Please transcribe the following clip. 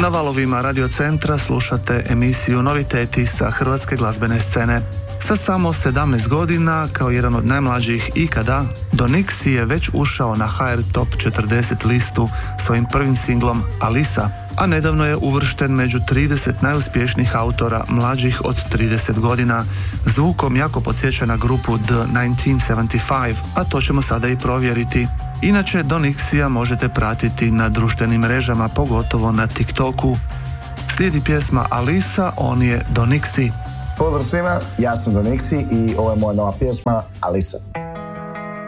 Na valovima Radio Centra slušate emisiju Noviteti sa hrvatske glazbene scene. Sa samo 17 godina, kao jedan od najmlađih ikada, Donixi je već ušao na HR Top 40 listu svojim prvim singlom Alisa, a nedavno je uvršten među 30 najuspješnijih autora mlađih od 30 godina. Zvukom jako podsjeća na grupu The 1975, a to ćemo sada i provjeriti. Inače, Donixija možete pratiti na društvenim mrežama, pogotovo na TikToku. Slijedi pjesma Alisa, on je Donixi. Pozdrav svima, ja sam Donixi i ovo je moja nova pjesma Alisa.